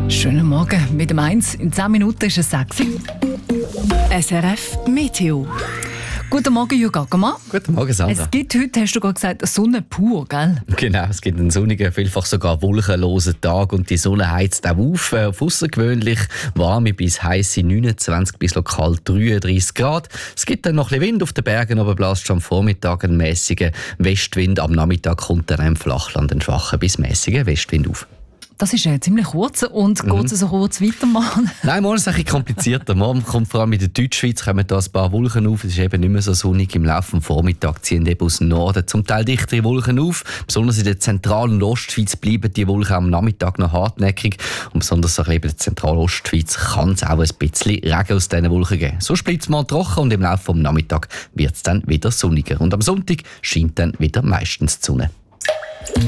Schönen Morgen mit dem 1. In 10 Minuten ist es 6. SRF Meteo. Guten Morgen, Jürgen Ackermann. Guten Morgen, Sandra. Es gibt heute, hast du gerade gesagt, Sonne pur, gell? Genau, es gibt einen sonnigen, vielfach sogar wolkenlosen Tag und die Sonne heizt auch auf außergewöhnlich warme bis heisse 29 bis lokal 33 Grad. Es gibt dann noch ein bisschen Wind auf den Bergen, aber bläst schon am Vormittag einen mäßigen Westwind. Am Nachmittag kommt dann im Flachland ein schwacher bis mäßiger Westwind auf. Das ist ziemlich kurz und geht es so kurz weitermachen? Nein, morgen ist es ein bisschen komplizierter. Morgen kommt vor allem in der Deutschschweiz kommen da ein paar Wolken auf. Es ist eben nicht mehr so sonnig. Im Laufe des Vormittags ziehen eben aus dem Norden zum Teil dichtere Wolken auf. Besonders in der Zentral- und Ostschweiz bleiben die Wolken am Nachmittag noch hartnäckig. Und besonders in der Zentral-Ostschweiz kann es auch ein bisschen Regen aus diesen Wolken geben. So bleibt es mal trocken und im Laufe des Nachmittags wird es dann wieder sonniger. Und am Sonntag scheint dann wieder meistens die Sonne.